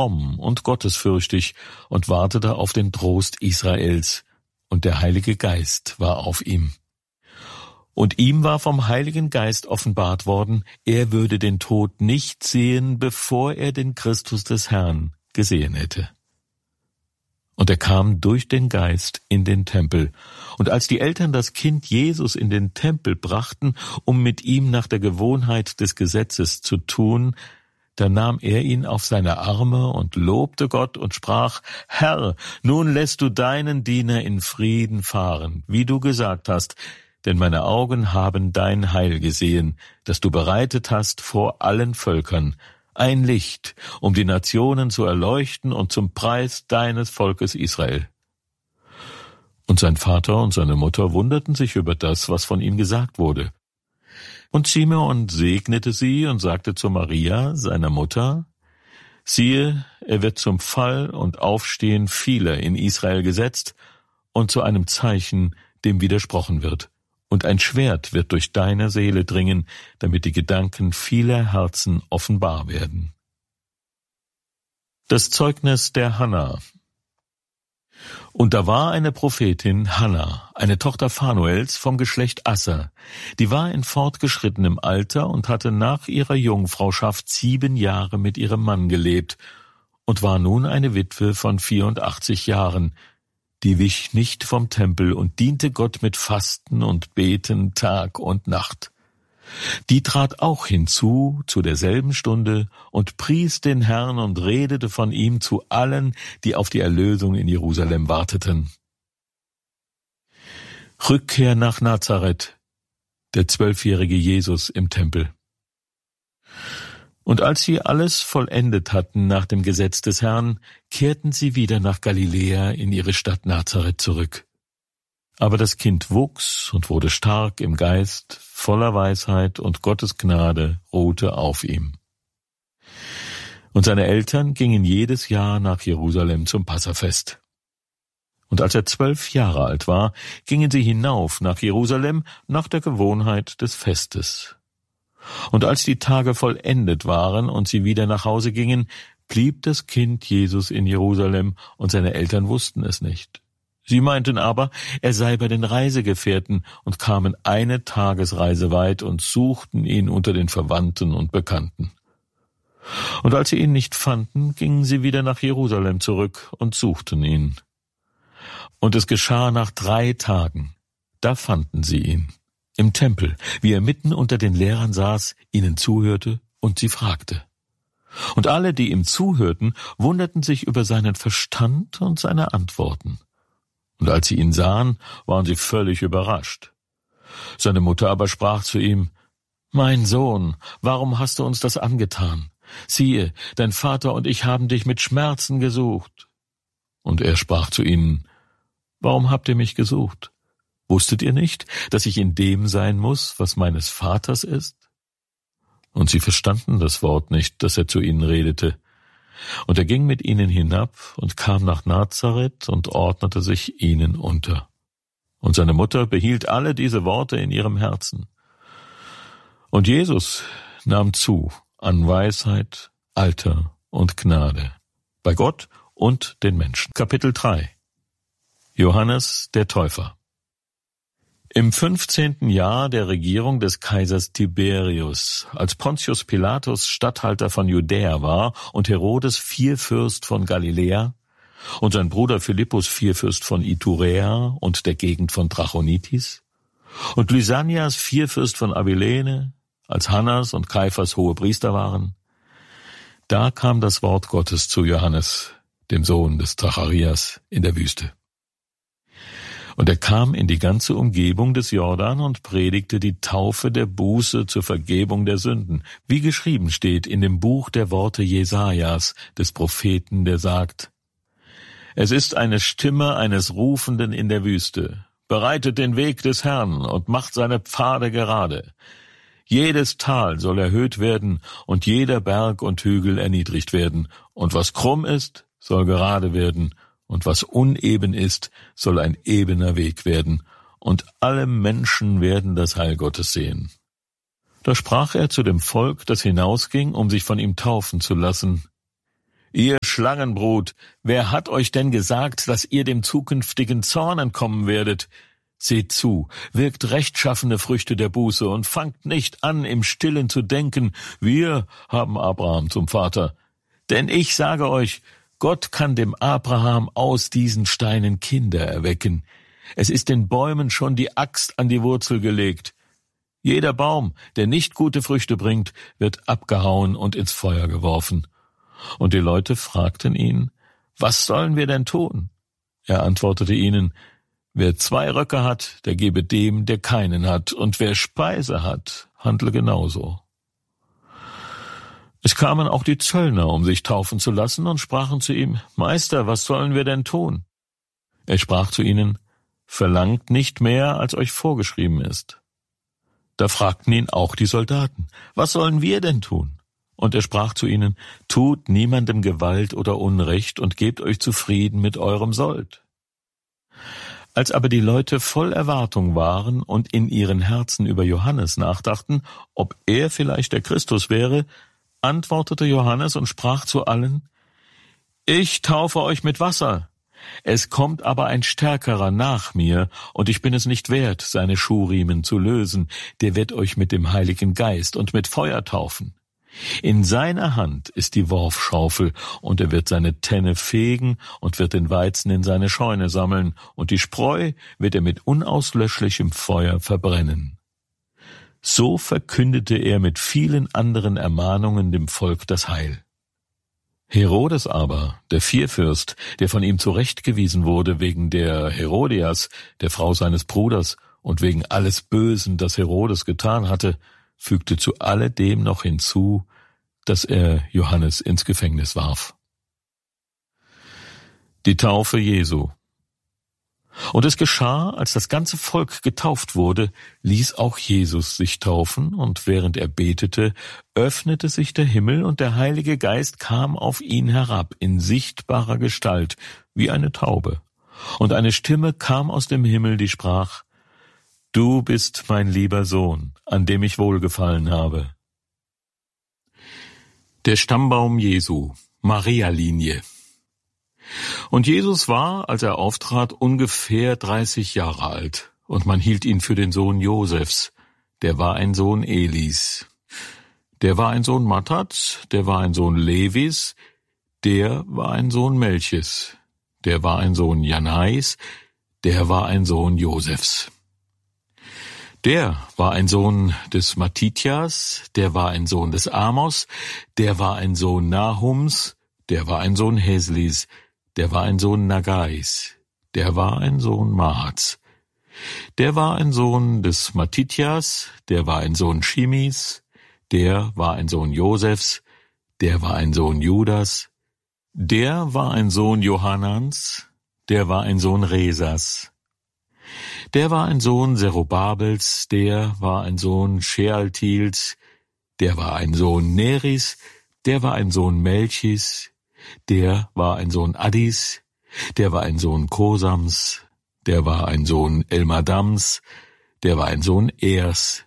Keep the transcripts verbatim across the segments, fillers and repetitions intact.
fromm und gottesfürchtig und wartete auf den Trost Israels, und der Heilige Geist war auf ihm. Und ihm war vom Heiligen Geist offenbart worden, er würde den Tod nicht sehen, bevor er den Christus des Herrn gesehen hätte. Und er kam durch den Geist in den Tempel. Und als die Eltern das Kind Jesus in den Tempel brachten, um mit ihm nach der Gewohnheit des Gesetzes zu tun, da nahm er ihn auf seine Arme und lobte Gott und sprach: Herr, nun lässt du deinen Diener in Frieden fahren, wie du gesagt hast, denn meine Augen haben dein Heil gesehen, das du bereitet hast vor allen Völkern, ein Licht, um die Nationen zu erleuchten und zum Preis deines Volkes Israel. Und sein Vater und seine Mutter wunderten sich über das, was von ihm gesagt wurde. Und Simeon segnete sie und sagte zu Maria, seiner Mutter: Siehe, er wird zum Fall und Aufstehen vieler in Israel gesetzt und zu einem Zeichen, dem widersprochen wird. Und ein Schwert wird durch deine Seele dringen, damit die Gedanken vieler Herzen offenbar werden. Das Zeugnis der Hanna. Und da war eine Prophetin, Hanna, eine Tochter Phanuels vom Geschlecht Asser, die war in fortgeschrittenem Alter und hatte nach ihrer Jungfrauschaft sieben Jahre mit ihrem Mann gelebt und war nun eine Witwe von vierundachtzig Jahren, die wich nicht vom Tempel und diente Gott mit Fasten und Beten Tag und Nacht. Die trat auch hinzu zu derselben Stunde und pries den Herrn und redete von ihm zu allen, die auf die Erlösung in Jerusalem warteten. Rückkehr nach Nazareth, der zwölfjährige Jesus im Tempel. Und als sie alles vollendet hatten nach dem Gesetz des Herrn, kehrten sie wieder nach Galiläa in ihre Stadt Nazareth zurück. Aber das Kind wuchs und wurde stark im Geist, voller Weisheit, und Gottes Gnade ruhte auf ihm. Und seine Eltern gingen jedes Jahr nach Jerusalem zum Passafest. Und als er zwölf Jahre alt war, gingen sie hinauf nach Jerusalem nach der Gewohnheit des Festes. Und als die Tage vollendet waren und sie wieder nach Hause gingen, blieb das Kind Jesus in Jerusalem, und seine Eltern wussten es nicht. Sie meinten aber, er sei bei den Reisegefährten, und kamen eine Tagesreise weit und suchten ihn unter den Verwandten und Bekannten. Und als sie ihn nicht fanden, gingen sie wieder nach Jerusalem zurück und suchten ihn. Und es geschah nach drei Tagen, da fanden sie ihn im Tempel, wie er mitten unter den Lehrern saß, ihnen zuhörte und sie fragte. Und alle, die ihm zuhörten, wunderten sich über seinen Verstand und seine Antworten. Und als sie ihn sahen, waren sie völlig überrascht. Seine Mutter aber sprach zu ihm: Mein Sohn, warum hast du uns das angetan? Siehe, dein Vater und ich haben dich mit Schmerzen gesucht. Und er sprach zu ihnen: Warum habt ihr mich gesucht? Wusstet ihr nicht, dass ich in dem sein muss, was meines Vaters ist? Und sie verstanden das Wort nicht, das er zu ihnen redete. Und er ging mit ihnen hinab und kam nach Nazareth und ordnete sich ihnen unter. Und seine Mutter behielt alle diese Worte in ihrem Herzen. Und Jesus nahm zu an Weisheit, Alter und Gnade, bei Gott und den Menschen. Kapitel drei. Johannes der Täufer. Im fünfzehnten Jahr der Regierung des Kaisers Tiberius, als Pontius Pilatus Statthalter von Judäa war und Herodes Vierfürst von Galiläa und sein Bruder Philippus Vierfürst von Iturea und der Gegend von Trachonitis und Lysanias Vierfürst von Abilene, als Hannas und Kaiphas hohe Priester waren, da kam das Wort Gottes zu Johannes, dem Sohn des Zacharias, in der Wüste. Und er kam in die ganze Umgebung des Jordan und predigte die Taufe der Buße zur Vergebung der Sünden, wie geschrieben steht in dem Buch der Worte Jesajas, des Propheten, der sagt: Es ist eine Stimme eines Rufenden in der Wüste, bereitet den Weg des Herrn und macht seine Pfade gerade. Jedes Tal soll erhöht werden und jeder Berg und Hügel erniedrigt werden, und was krumm ist, soll gerade werden, und was uneben ist, soll ein ebener Weg werden, und alle Menschen werden das Heil Gottes sehen. Da sprach er zu dem Volk, das hinausging, um sich von ihm taufen zu lassen: Ihr Schlangenbrut, wer hat euch denn gesagt, dass ihr dem zukünftigen Zorn entkommen werdet? Seht zu, wirkt rechtschaffene Früchte der Buße und fangt nicht an, im Stillen zu denken, wir haben Abraham zum Vater. Denn ich sage euch, Gott kann dem Abraham aus diesen Steinen Kinder erwecken. Es ist den Bäumen schon die Axt an die Wurzel gelegt. Jeder Baum, der nicht gute Früchte bringt, wird abgehauen und ins Feuer geworfen. Und die Leute fragten ihn, was sollen wir denn tun? Er antwortete ihnen, wer zwei Röcke hat, der gebe dem, der keinen hat, und wer Speise hat, handle genauso. Es kamen auch die Zöllner, um sich taufen zu lassen, und sprachen zu ihm, Meister, was sollen wir denn tun? Er sprach zu ihnen, verlangt nicht mehr, als euch vorgeschrieben ist. Da fragten ihn auch die Soldaten, was sollen wir denn tun? Und er sprach zu ihnen, tut niemandem Gewalt oder Unrecht und gebt euch zufrieden mit eurem Sold. Als aber die Leute voll Erwartung waren und in ihren Herzen über Johannes nachdachten, ob er vielleicht der Christus wäre, antwortete Johannes und sprach zu allen, ich taufe euch mit Wasser, es kommt aber ein Stärkerer nach mir, und ich bin es nicht wert, seine Schuhriemen zu lösen, der wird euch mit dem Heiligen Geist und mit Feuer taufen. In seiner Hand ist die Worfschaufel, und er wird seine Tenne fegen und wird den Weizen in seine Scheune sammeln, und die Spreu wird er mit unauslöschlichem Feuer verbrennen. So verkündete er mit vielen anderen Ermahnungen dem Volk das Heil. Herodes aber, der Vierfürst, der von ihm zurechtgewiesen wurde wegen der Herodias, der Frau seines Bruders, und wegen alles Bösen, das Herodes getan hatte, fügte zu alledem noch hinzu, dass er Johannes ins Gefängnis warf. Die Taufe Jesu. Und es geschah, als das ganze Volk getauft wurde, ließ auch Jesus sich taufen, und während er betete, öffnete sich der Himmel, und der Heilige Geist kam auf ihn herab in sichtbarer Gestalt, wie eine Taube. Und eine Stimme kam aus dem Himmel, die sprach, Du bist mein lieber Sohn, an dem ich wohlgefallen habe. Der Stammbaum Jesu, Maria-Linie. Und Jesus war, als er auftrat, ungefähr dreißig Jahre alt, und man hielt ihn für den Sohn Josefs, der war ein Sohn Elis. Der war ein Sohn Mattats, der war ein Sohn Levis, der war ein Sohn Melchis, der war ein Sohn Janais, der war ein Sohn Josefs. Der war ein Sohn des Mattithias, der war ein Sohn des Amos, der war ein Sohn Nahums, der war ein Sohn Heslis, der war ein Sohn Nagais, der war ein Sohn Mahats. Der war ein Sohn des Mattithias, der war ein Sohn Shimis, der war ein Sohn Josefs, der war ein Sohn Judas, der war ein Sohn Johannans, der war ein Sohn Resas. Der war ein Sohn Zerubabels, der war ein Sohn Shealtiels, der war ein Sohn Neris, der war ein Sohn Melchis, der war ein Sohn Addis, der war ein Sohn Kosams, der war ein Sohn Elmadams, der war ein Sohn Ers.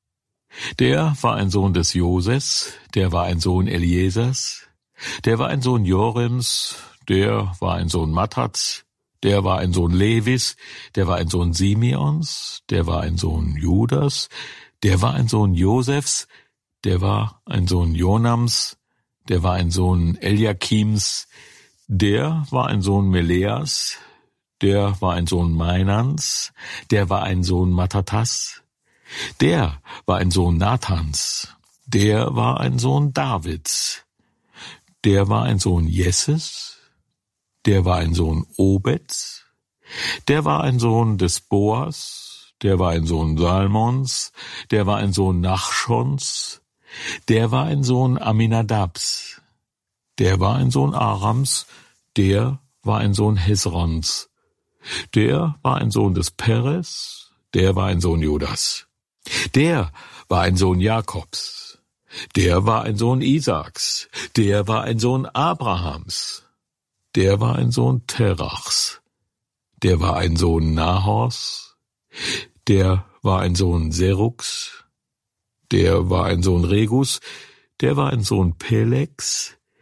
Der war ein Sohn des Joses, der war ein Sohn Eliesers, der war ein Sohn Jorims, der war ein Sohn Mattats, der war ein Sohn Levis, der war ein Sohn Simeons, der war ein Sohn Judas, der war ein Sohn Josefs, der war ein Sohn Jonams, der war ein Sohn Eliakims, der war ein Sohn Meleas, der war ein Sohn Mainans, der war ein Sohn Mattatas, der war ein Sohn Nathans, der war ein Sohn Davids, der war ein Sohn Jesses, der war ein Sohn Obeds, der war ein Sohn des Boas, der war ein Sohn Salmons, der war ein Sohn Nachschons, der war ein Sohn Aminadabs, der war ein Sohn Arams, der war ein Sohn Hesrons, der war ein Sohn des Peres, der war ein Sohn Judas, der war ein Sohn Jakobs, der war ein Sohn Isaaks, der war ein Sohn Abrahams, der war ein Sohn Terachs, der war ein Sohn Nahors, der war ein Sohn Serugs, der war ein Sohn Regus, der war ein Sohn Pelegs,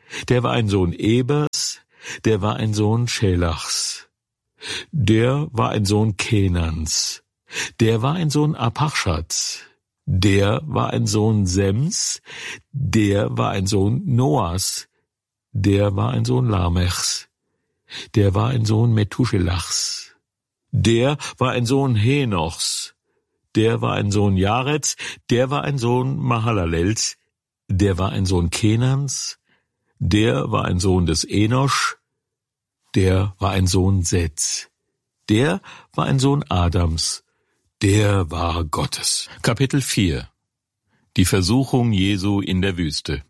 der war ein Sohn Ebers, der war ein Sohn Schelachs, der war ein Sohn Kenans, der war ein Sohn Arpachschats, der war ein Sohn Sems, der war ein Sohn Noas, der war ein Sohn Lamechs, der war ein Sohn Methuselachs, der war ein Sohn Henochs, der war ein Sohn Jareds, der war ein Sohn Mahalalels, der war ein Sohn Kenans, der war ein Sohn des Enosch, der war ein Sohn Seths, der war ein Sohn Adams, der war Gottes. Kapitel vier. Die Versuchung Jesu in der Wüste.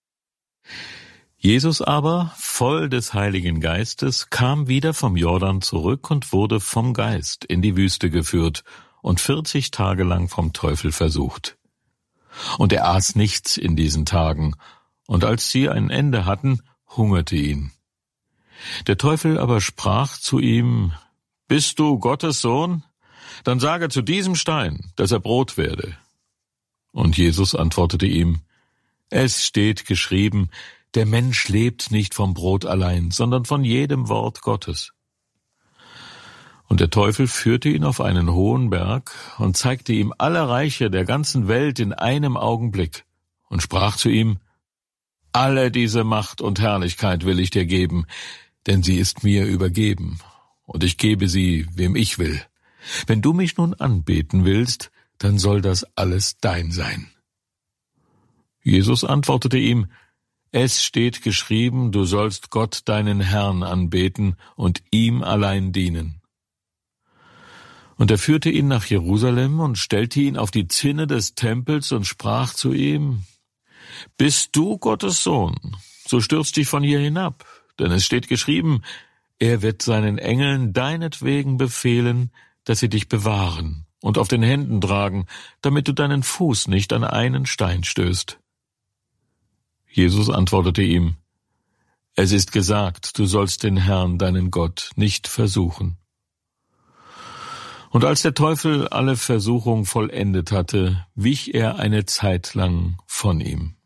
Jesus aber, voll des Heiligen Geistes, kam wieder vom Jordan zurück und wurde vom Geist in die Wüste geführt und vierzig Tage lang vom Teufel versucht. Und er aß nichts in diesen Tagen, und als sie ein Ende hatten, hungerte ihn. Der Teufel aber sprach zu ihm: Bist du Gottes Sohn? Dann sage zu diesem Stein, dass er Brot werde. Und Jesus antwortete ihm: Es steht geschrieben, der Mensch lebt nicht vom Brot allein, sondern von jedem Wort Gottes. Und der Teufel führte ihn auf einen hohen Berg und zeigte ihm alle Reiche der ganzen Welt in einem Augenblick und sprach zu ihm: Alle diese Macht und Herrlichkeit will ich dir geben, denn sie ist mir übergeben, und ich gebe sie, wem ich will. Wenn du mich nun anbeten willst, dann soll das alles dein sein. Jesus antwortete ihm: Es steht geschrieben, du sollst Gott deinen Herrn anbeten und ihm allein dienen. Und er führte ihn nach Jerusalem und stellte ihn auf die Zinne des Tempels und sprach zu ihm: Bist du Gottes Sohn, so stürz dich von hier hinab, denn es steht geschrieben, er wird seinen Engeln deinetwegen befehlen, dass sie dich bewahren und auf den Händen tragen, damit du deinen Fuß nicht an einen Stein stößt. Jesus antwortete ihm: Es ist gesagt, du sollst den Herrn, deinen Gott, nicht versuchen. Und als der Teufel alle Versuchung vollendet hatte, wich er eine Zeit lang von ihm.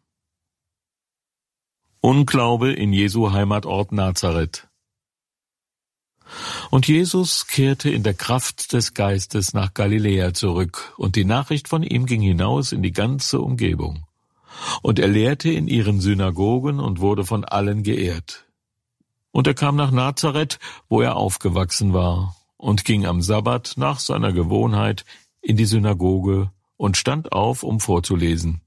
Unglaube in Jesu Heimatort Nazareth. Und Jesus kehrte in der Kraft des Geistes nach Galiläa zurück, und die Nachricht von ihm ging hinaus in die ganze Umgebung. Und er lehrte in ihren Synagogen und wurde von allen geehrt. Und er kam nach Nazareth, wo er aufgewachsen war, und ging am Sabbat nach seiner Gewohnheit in die Synagoge und stand auf, um vorzulesen.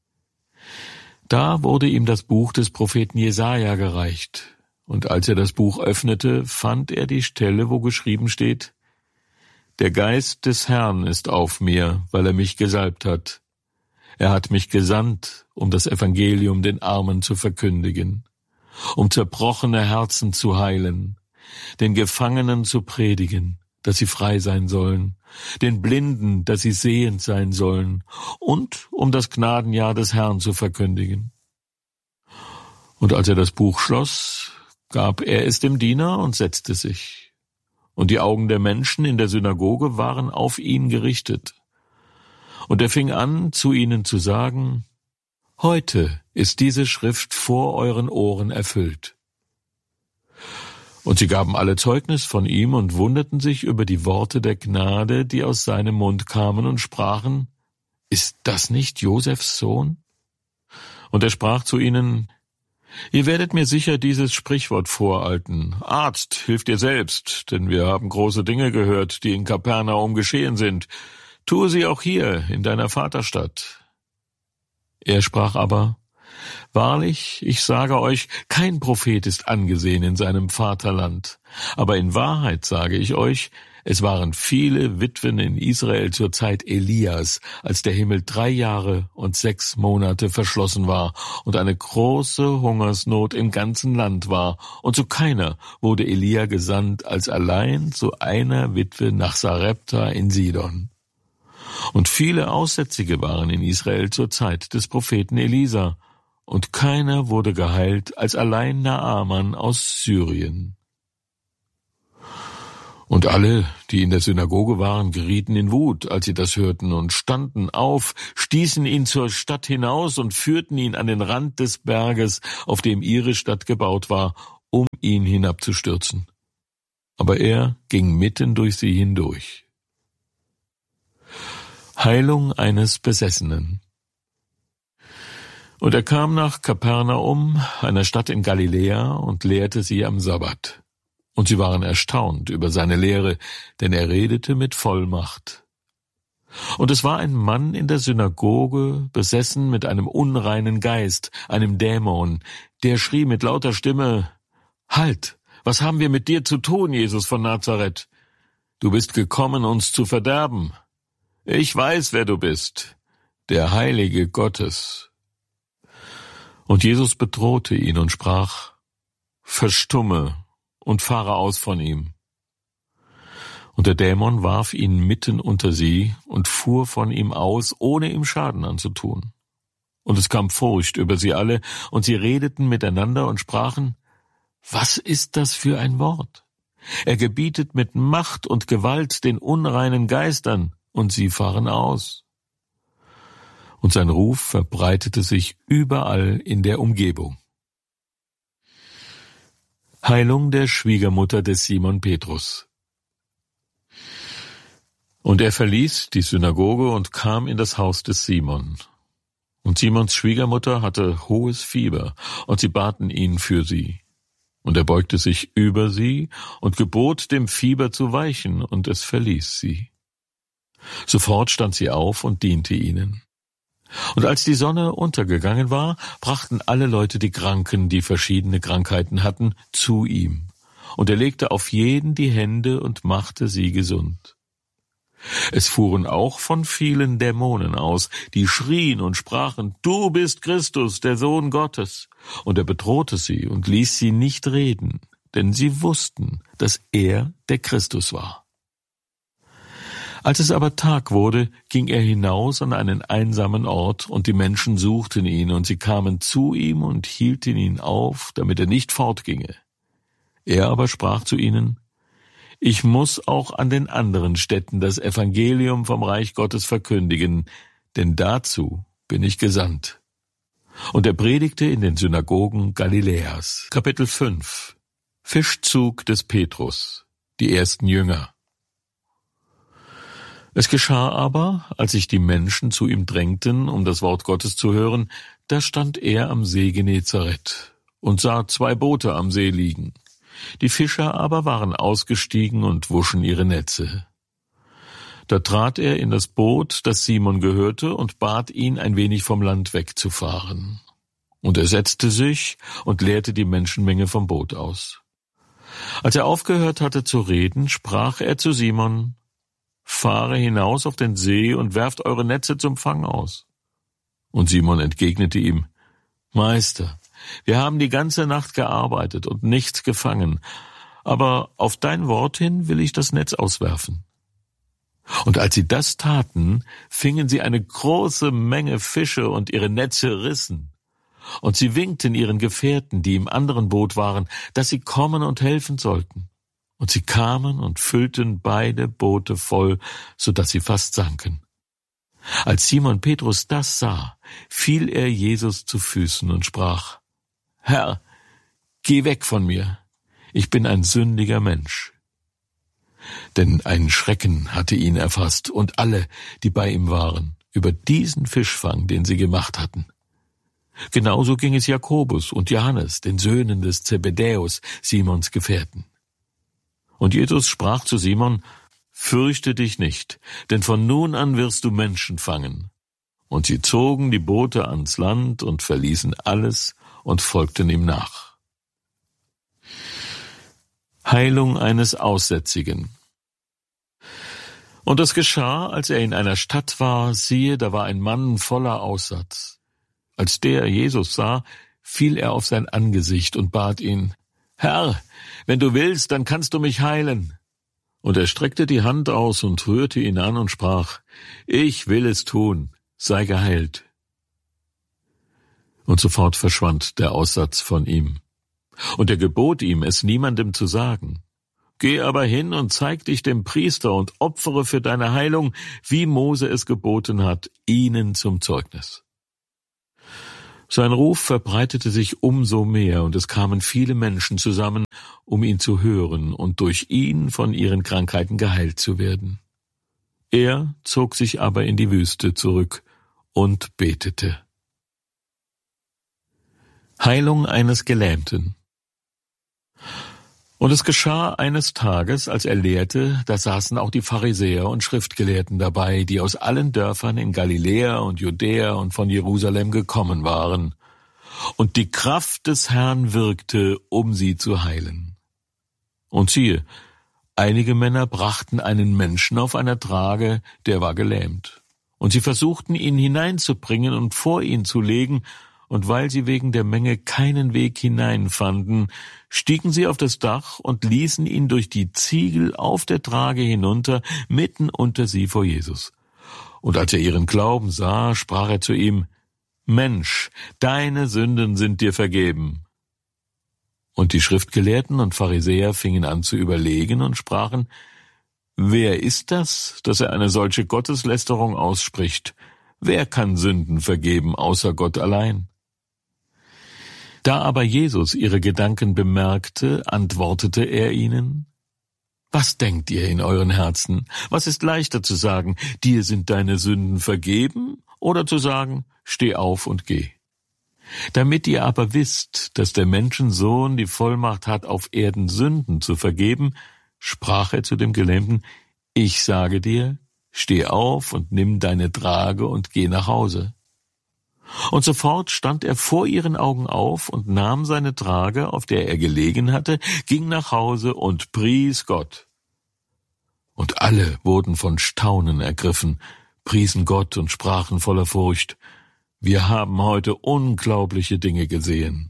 Da wurde ihm das Buch des Propheten Jesaja gereicht, und als er das Buch öffnete, fand er die Stelle, wo geschrieben steht: Der Geist des Herrn ist auf mir, weil er mich gesalbt hat. Er hat mich gesandt, um das Evangelium den Armen zu verkündigen, um zerbrochene Herzen zu heilen, den Gefangenen zu predigen, dass sie frei sein sollen, den Blinden, dass sie sehend sein sollen, und um das Gnadenjahr des Herrn zu verkündigen. Und als er das Buch schloss, gab er es dem Diener und setzte sich. Und die Augen der Menschen in der Synagoge waren auf ihn gerichtet. Und er fing an, zu ihnen zu sagen: Heute ist diese Schrift vor euren Ohren erfüllt. Und sie gaben alle Zeugnis von ihm und wunderten sich über die Worte der Gnade, die aus seinem Mund kamen, und sprachen: Ist das nicht Josefs Sohn? Und er sprach zu ihnen: Ihr werdet mir sicher dieses Sprichwort vorhalten: Arzt, hilf dir selbst, denn wir haben große Dinge gehört, die in Kapernaum geschehen sind. Tue sie auch hier in deiner Vaterstadt. Er sprach aber: Wahrlich, ich sage euch, kein Prophet ist angesehen in seinem Vaterland. Aber in Wahrheit sage ich euch, es waren viele Witwen in Israel zur Zeit Elias, als der Himmel drei Jahre und sechs Monate verschlossen war und eine große Hungersnot im ganzen Land war. Und zu keiner wurde Elia gesandt, als allein zu einer Witwe nach Sarepta in Sidon. Und viele Aussätzige waren in Israel zur Zeit des Propheten Elisa, und keiner wurde geheilt als allein Naaman aus Syrien. Und alle, die in der Synagoge waren, gerieten in Wut, als sie das hörten, und standen auf, stießen ihn zur Stadt hinaus und führten ihn an den Rand des Berges, auf dem ihre Stadt gebaut war, um ihn hinabzustürzen. Aber er ging mitten durch sie hindurch. Heilung eines Besessenen. Und er kam nach Kapernaum, einer Stadt in Galiläa, und lehrte sie am Sabbat. Und sie waren erstaunt über seine Lehre, denn er redete mit Vollmacht. Und es war ein Mann in der Synagoge, besessen mit einem unreinen Geist, einem Dämon, der schrie mit lauter Stimme: Halt! Was haben wir mit dir zu tun, Jesus von Nazareth? Du bist gekommen, uns zu verderben. Ich weiß, wer du bist, der Heilige Gottes. Und Jesus bedrohte ihn und sprach: Verstumme und fahre aus von ihm. Und der Dämon warf ihn mitten unter sie und fuhr von ihm aus, ohne ihm Schaden anzutun. Und es kam Furcht über sie alle, und sie redeten miteinander und sprachen: Was ist das für ein Wort? Er gebietet mit Macht und Gewalt den unreinen Geistern, und sie fahren aus. Und sein Ruf verbreitete sich überall in der Umgebung. Heilung der Schwiegermutter des Simon Petrus. Und er verließ die Synagoge und kam in das Haus des Simon. Und Simons Schwiegermutter hatte hohes Fieber, und sie baten ihn für sie. Und er beugte sich über sie und gebot dem Fieber zu weichen, und es verließ sie. Sofort stand sie auf und diente ihnen. Und als die Sonne untergegangen war, brachten alle Leute die Kranken, die verschiedene Krankheiten hatten, zu ihm. Und er legte auf jeden die Hände und machte sie gesund. Es fuhren auch von vielen Dämonen aus, die schrien und sprachen: Du bist Christus, der Sohn Gottes. Und er bedrohte sie und ließ sie nicht reden, denn sie wussten, dass er der Christus war. Als es aber Tag wurde, ging er hinaus an einen einsamen Ort, und die Menschen suchten ihn, und sie kamen zu ihm und hielten ihn auf, damit er nicht fortginge. Er aber sprach zu ihnen: Ich muss auch an den anderen Städten das Evangelium vom Reich Gottes verkündigen, denn dazu bin ich gesandt. Und er predigte in den Synagogen Galiläas. Kapitel fünf. Fischzug des Petrus. Die ersten Jünger. Es geschah aber, als sich die Menschen zu ihm drängten, um das Wort Gottes zu hören, da stand er am See Genezareth und sah zwei Boote am See liegen. Die Fischer aber waren ausgestiegen und wuschen ihre Netze. Da trat er in das Boot, das Simon gehörte, und bat ihn, ein wenig vom Land wegzufahren. Und er setzte sich und leerte die Menschenmenge vom Boot aus. Als er aufgehört hatte zu reden, sprach er zu Simon: Fahre hinaus auf den See und werft eure Netze zum Fang aus. Und Simon entgegnete ihm: Meister, wir haben die ganze Nacht gearbeitet und nichts gefangen, aber auf dein Wort hin will ich das Netz auswerfen. Und als sie das taten, fingen sie eine große Menge Fische, und ihre Netze rissen. Und sie winkten ihren Gefährten, die im anderen Boot waren, dass sie kommen und helfen sollten. Und sie kamen und füllten beide Boote voll, so dass sie fast sanken. Als Simon Petrus das sah, fiel er Jesus zu Füßen und sprach: Herr, geh weg von mir, ich bin ein sündiger Mensch. Denn ein Schrecken hatte ihn erfasst und alle, die bei ihm waren, über diesen Fischfang, den sie gemacht hatten. Genauso ging es Jakobus und Johannes, den Söhnen des Zebedäus, Simons Gefährten. Und Jesus sprach zu Simon: Fürchte dich nicht, denn von nun an wirst du Menschen fangen. Und sie zogen die Boote ans Land und verließen alles und folgten ihm nach. Heilung eines Aussätzigen. Und es geschah, als er in einer Stadt war, siehe, da war ein Mann voller Aussatz. Als der Jesus sah, fiel er auf sein Angesicht und bat ihn: Herr, wenn du willst, dann kannst du mich heilen. Und er streckte die Hand aus und rührte ihn an und sprach: Ich will es tun, sei geheilt. Und sofort verschwand der Aussatz von ihm. Und er gebot ihm, es niemandem zu sagen. Geh aber hin und zeig dich dem Priester und opfere für deine Heilung, wie Mose es geboten hat, ihnen zum Zeugnis. Sein Ruf verbreitete sich umso mehr, und es kamen viele Menschen zusammen, um ihn zu hören und durch ihn von ihren Krankheiten geheilt zu werden. Er zog sich aber in die Wüste zurück und betete. Heilung eines Gelähmten. Und es geschah eines Tages, als er lehrte, da saßen auch die Pharisäer und Schriftgelehrten dabei, die aus allen Dörfern in Galiläa und Judäa und von Jerusalem gekommen waren. Und die Kraft des Herrn wirkte, um sie zu heilen. Und siehe, einige Männer brachten einen Menschen auf einer Trage, der war gelähmt. Und sie versuchten, ihn hineinzubringen und vor ihn zu legen, und weil sie wegen der Menge keinen Weg hineinfanden, stiegen sie auf das Dach und ließen ihn durch die Ziegel auf der Trage hinunter, mitten unter sie vor Jesus. Und als er ihren Glauben sah, sprach er zu ihm: Mensch, deine Sünden sind dir vergeben. Und die Schriftgelehrten und Pharisäer fingen an zu überlegen und sprachen: Wer ist das, dass er eine solche Gotteslästerung ausspricht? Wer kann Sünden vergeben, außer Gott allein? Da aber Jesus ihre Gedanken bemerkte, antwortete er ihnen: Was denkt ihr in euren Herzen? Was ist leichter zu sagen, dir sind deine Sünden vergeben, oder zu sagen, steh auf und geh? Damit ihr aber wisst, dass der Menschensohn die Vollmacht hat, auf Erden Sünden zu vergeben, sprach er zu dem Gelähmten: Ich sage dir, steh auf und nimm deine Trage und geh nach Hause. Und sofort stand er vor ihren Augen auf und nahm seine Trage, auf der er gelegen hatte, ging nach Hause und pries Gott. Und alle wurden von Staunen ergriffen, priesen Gott und sprachen voller Furcht: Wir haben heute unglaubliche Dinge gesehen.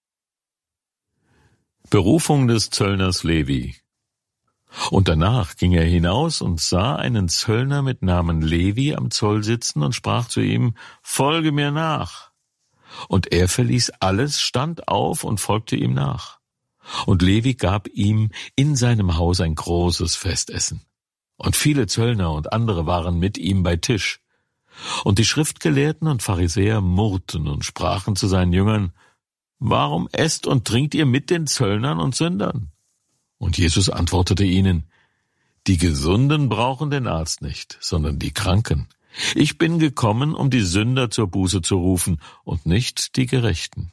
Berufung des Zöllners Levi. Und danach ging er hinaus und sah einen Zöllner mit Namen Levi am Zoll sitzen und sprach zu ihm: Folge mir nach. Und er verließ alles, stand auf und folgte ihm nach. Und Levi gab ihm in seinem Haus ein großes Festessen. Und viele Zöllner und andere waren mit ihm bei Tisch. Und die Schriftgelehrten und Pharisäer murrten und sprachen zu seinen Jüngern: Warum esst und trinkt ihr mit den Zöllnern und Sündern? Und Jesus antwortete ihnen: Die Gesunden brauchen den Arzt nicht, sondern die Kranken. Ich bin gekommen, um die Sünder zur Buße zu rufen und nicht die Gerechten.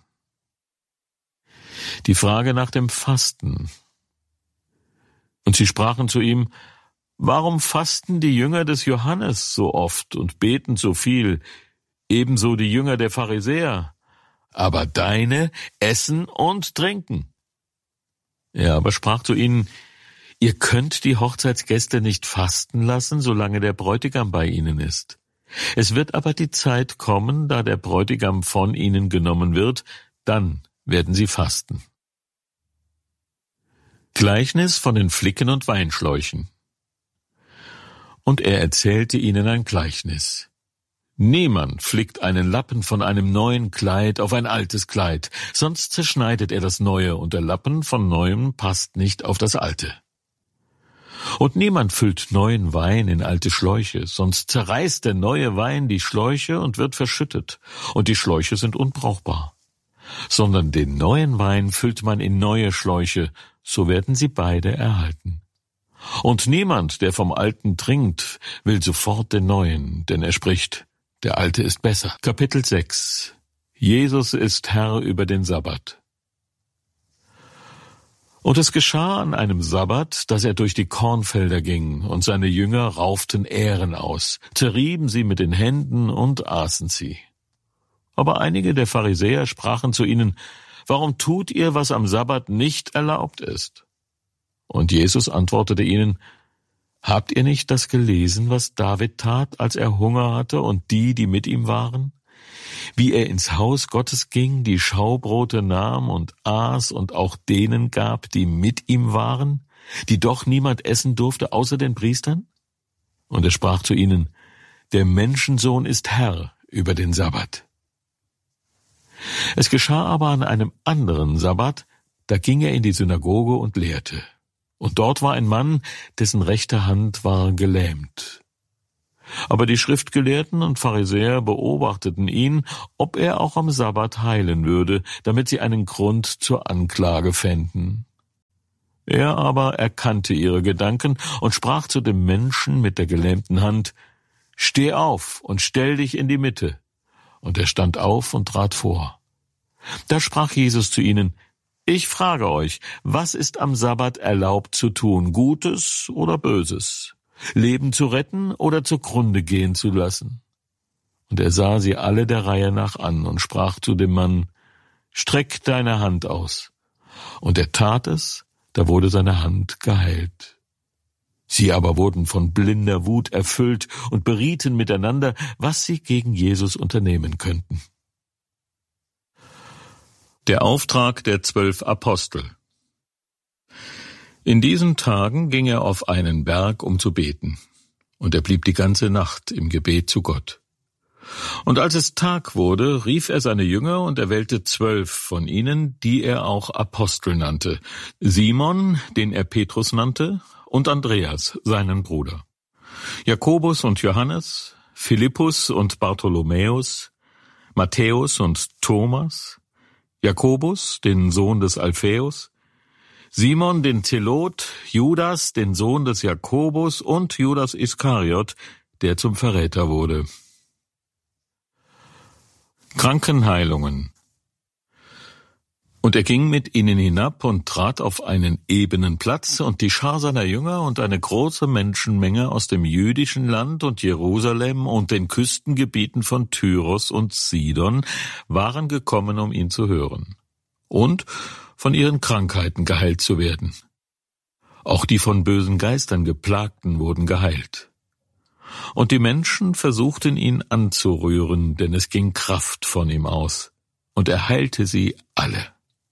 Die Frage nach dem Fasten. Und sie sprachen zu ihm: Warum fasten die Jünger des Johannes so oft und beten so viel, ebenso die Jünger der Pharisäer, aber deine essen und trinken? Er aber sprach zu ihnen: Ihr könnt die Hochzeitsgäste nicht fasten lassen, solange der Bräutigam bei ihnen ist. Es wird aber die Zeit kommen, da der Bräutigam von ihnen genommen wird, dann werden sie fasten. Gleichnis von den Flicken und Weinschläuchen. Und er erzählte ihnen ein Gleichnis. Niemand flickt einen Lappen von einem neuen Kleid auf ein altes Kleid, sonst zerschneidet er das Neue, und der Lappen von Neuem passt nicht auf das Alte. Und niemand füllt neuen Wein in alte Schläuche, sonst zerreißt der neue Wein die Schläuche und wird verschüttet, und die Schläuche sind unbrauchbar. Sondern den neuen Wein füllt man in neue Schläuche, so werden sie beide erhalten. Und niemand, der vom Alten trinkt, will sofort den Neuen, denn er spricht: Der Alte ist besser. Kapitel sechs. Jesus ist Herr über den Sabbat. Und es geschah an einem Sabbat, dass er durch die Kornfelder ging, und seine Jünger rauften Ähren aus, zerrieben sie mit den Händen und aßen sie. Aber einige der Pharisäer sprachen zu ihnen: Warum tut ihr, was am Sabbat nicht erlaubt ist? Und Jesus antwortete ihnen: Habt ihr nicht das gelesen, was David tat, als er Hunger hatte und die, die mit ihm waren? Wie er ins Haus Gottes ging, die Schaubrote nahm und aß und auch denen gab, die mit ihm waren, die doch niemand essen durfte außer den Priestern? Und er sprach zu ihnen: Der Menschensohn ist Herr über den Sabbat. Es geschah aber an einem anderen Sabbat, da ging er in die Synagoge und lehrte. Und dort war ein Mann, dessen rechte Hand war gelähmt. Aber die Schriftgelehrten und Pharisäer beobachteten ihn, ob er auch am Sabbat heilen würde, damit sie einen Grund zur Anklage fänden. Er aber erkannte ihre Gedanken und sprach zu dem Menschen mit der gelähmten Hand: »Steh auf und stell dich in die Mitte.« Und er stand auf und trat vor. Da sprach Jesus zu ihnen: »Ich frage euch, was ist am Sabbat erlaubt zu tun, Gutes oder Böses? Leben zu retten oder zugrunde gehen zu lassen?« Und er sah sie alle der Reihe nach an und sprach zu dem Mann: »Streck deine Hand aus.« Und er tat es, da wurde seine Hand geheilt. Sie aber wurden von blinder Wut erfüllt und berieten miteinander, was sie gegen Jesus unternehmen könnten. Der Auftrag der zwölf Apostel. In diesen Tagen ging er auf einen Berg, um zu beten, und er blieb die ganze Nacht im Gebet zu Gott. Und als es Tag wurde, rief er seine Jünger und erwählte zwölf von ihnen, die er auch Apostel nannte: Simon, den er Petrus nannte, und Andreas, seinen Bruder, Jakobus und Johannes, Philippus und Bartholomäus, Matthäus und Thomas, Jakobus, den Sohn des Alphaeus, Simon den Zelot, Judas, den Sohn des Jakobus, und Judas Iskariot, der zum Verräter wurde. Krankenheilungen. Und er ging mit ihnen hinab und trat auf einen ebenen Platz, und die Schar seiner Jünger und eine große Menschenmenge aus dem jüdischen Land und Jerusalem und den Küstengebieten von Tyros und Sidon waren gekommen, um ihn zu hören und von ihren Krankheiten geheilt zu werden. Auch die von bösen Geistern Geplagten wurden geheilt. Und die Menschen versuchten ihn anzurühren, denn es ging Kraft von ihm aus, und er heilte sie alle.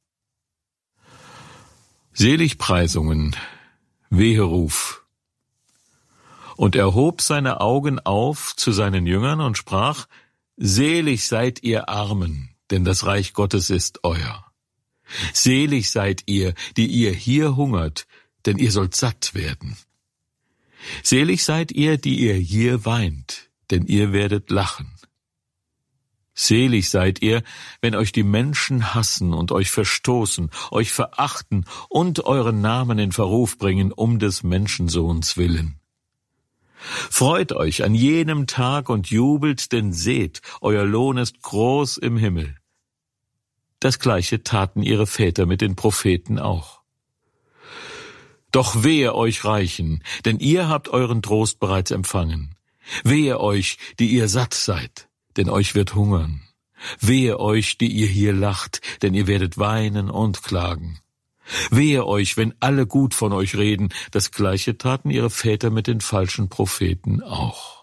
Seligpreisungen, Weheruf. Und er hob seine Augen auf zu seinen Jüngern und sprach: Selig seid ihr Armen, denn das Reich Gottes ist euer. Selig seid ihr, die ihr hier hungert, denn ihr sollt satt werden. Selig seid ihr, die ihr hier weint, denn ihr werdet lachen. Selig seid ihr, wenn euch die Menschen hassen und euch verstoßen, euch verachten und euren Namen in Verruf bringen, um des Menschensohns willen. Freut euch an jenem Tag und jubelt, denn seht, euer Lohn ist groß im Himmel. Das Gleiche taten ihre Väter mit den Propheten auch. Doch wehe euch Reichen, denn ihr habt euren Trost bereits empfangen. Wehe euch, die ihr satt seid, denn euch wird hungern. Wehe euch, die ihr hier lacht, denn ihr werdet weinen und klagen. Wehe euch, wenn alle gut von euch reden, das Gleiche taten ihre Väter mit den falschen Propheten auch.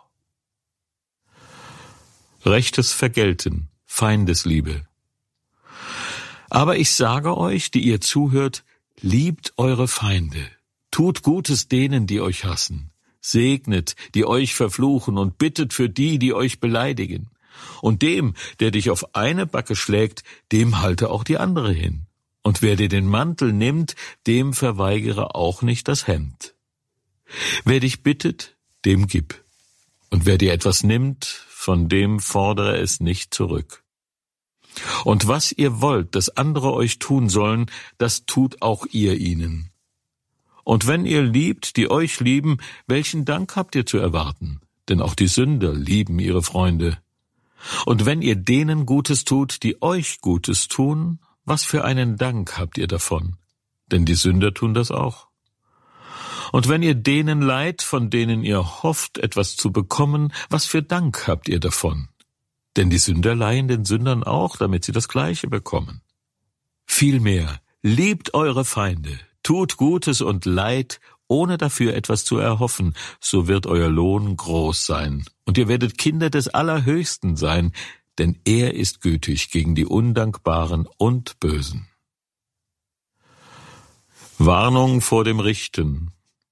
Rechtes Vergelten, Feindesliebe. Aber ich sage euch, die ihr zuhört, liebt eure Feinde, tut Gutes denen, die euch hassen, segnet, die euch verfluchen, und bittet für die, die euch beleidigen. Und dem, der dich auf eine Backe schlägt, dem halte auch die andere hin. Und wer dir den Mantel nimmt, dem verweigere auch nicht das Hemd. Wer dich bittet, dem gib. Und wer dir etwas nimmt, von dem fordere es nicht zurück. Und was ihr wollt, dass andere euch tun sollen, das tut auch ihr ihnen. Und wenn ihr liebt, die euch lieben, welchen Dank habt ihr zu erwarten? Denn auch die Sünder lieben ihre Freunde. Und wenn ihr denen Gutes tut, die euch Gutes tun, was für einen Dank habt ihr davon? Denn die Sünder tun das auch. Und wenn ihr denen leiht, von denen ihr hofft, etwas zu bekommen, was für Dank habt ihr davon? Denn die Sünder leihen den Sündern auch, damit sie das Gleiche bekommen. Vielmehr, liebt eure Feinde, tut Gutes und Leid, ohne dafür etwas zu erhoffen, so wird euer Lohn groß sein. Und ihr werdet Kinder des Allerhöchsten sein, denn er ist gütig gegen die Undankbaren und Bösen. Warnung vor dem Richten.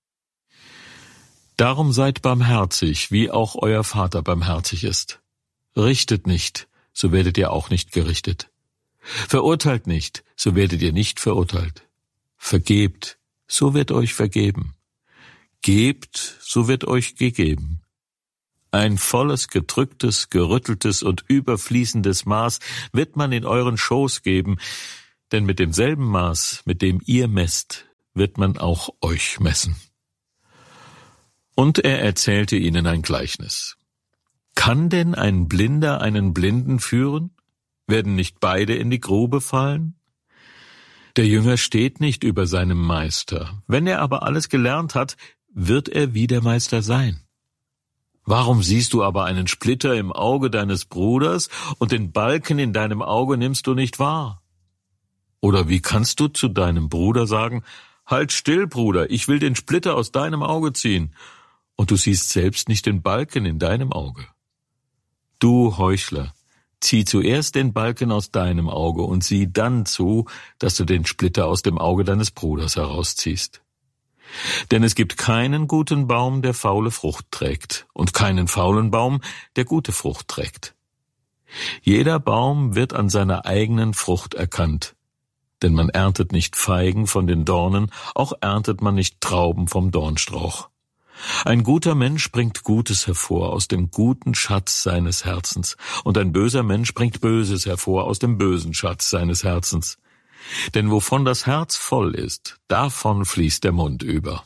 Darum seid barmherzig, wie auch euer Vater barmherzig ist. Richtet nicht, so werdet ihr auch nicht gerichtet. Verurteilt nicht, so werdet ihr nicht verurteilt. Vergebt, so wird euch vergeben. Gebt, so wird euch gegeben. Ein volles, gedrücktes, gerütteltes und überfließendes Maß wird man in euren Schoß geben, denn mit demselben Maß, mit dem ihr messt, wird man auch euch messen. Und er erzählte ihnen ein Gleichnis. Kann denn ein Blinder einen Blinden führen? Werden nicht beide in die Grube fallen? Der Jünger steht nicht über seinem Meister. Wenn er aber alles gelernt hat, wird er wie der Meister sein. Warum siehst du aber einen Splitter im Auge deines Bruders und den Balken in deinem Auge nimmst du nicht wahr? Oder wie kannst du zu deinem Bruder sagen, halt still, Bruder, ich will den Splitter aus deinem Auge ziehen, und du siehst selbst nicht den Balken in deinem Auge? Du Heuchler, zieh zuerst den Balken aus deinem Auge und sieh dann zu, dass du den Splitter aus dem Auge deines Bruders herausziehst. Denn es gibt keinen guten Baum, der faule Frucht trägt, und keinen faulen Baum, der gute Frucht trägt. Jeder Baum wird an seiner eigenen Frucht erkannt, denn man erntet nicht Feigen von den Dornen, auch erntet man nicht Trauben vom Dornstrauch. Ein guter Mensch bringt Gutes hervor aus dem guten Schatz seines Herzens, und ein böser Mensch bringt Böses hervor aus dem bösen Schatz seines Herzens. Denn wovon das Herz voll ist, davon fließt der Mund über.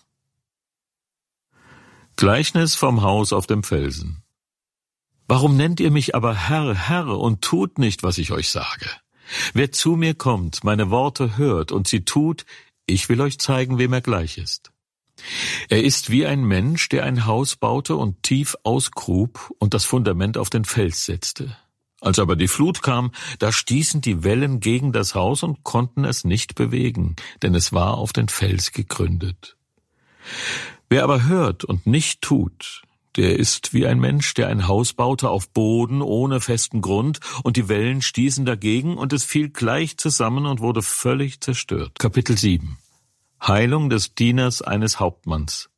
Gleichnis vom Haus auf dem Felsen. Warum nennt ihr mich aber Herr, Herr, und tut nicht, was ich euch sage? Wer zu mir kommt, meine Worte hört und sie tut, ich will euch zeigen, wem er gleich ist. Er ist wie ein Mensch, der ein Haus baute und tief ausgrub und das Fundament auf den Fels setzte. Als aber die Flut kam, da stießen die Wellen gegen das Haus und konnten es nicht bewegen, denn es war auf den Fels gegründet. Wer aber hört und nicht tut, der ist wie ein Mensch, der ein Haus baute auf Boden ohne festen Grund, und die Wellen stießen dagegen, und es fiel gleich zusammen und wurde völlig zerstört. Kapitel sieben. Heilung des Dieners eines Hauptmanns.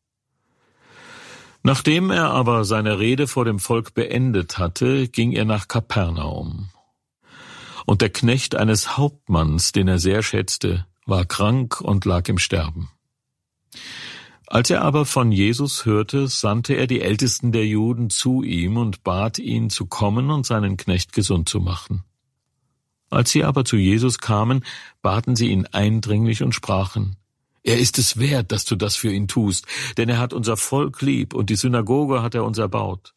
Nachdem er aber seine Rede vor dem Volk beendet hatte, ging er nach Kapernaum. Und der Knecht eines Hauptmanns, den er sehr schätzte, war krank und lag im Sterben. Als er aber von Jesus hörte, sandte er die Ältesten der Juden zu ihm und bat ihn zu kommen und seinen Knecht gesund zu machen. Als sie aber zu Jesus kamen, baten sie ihn eindringlich und sprachen: Er ist es wert, dass du das für ihn tust, denn er hat unser Volk lieb und die Synagoge hat er uns erbaut.